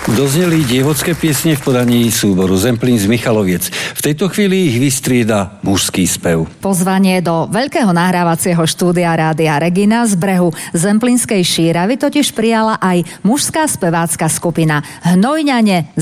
Dozneli dievodské piesne v podaní súboru Zemplín z Michaloviec. V tejto chvíli ich vystrieda mužský spev. Pozvanie do veľkého nahrávacieho štúdia Rádia Regina z brehu Zemplínskej Šíravy totiž prijala aj mužská spevácka skupina Hnojňane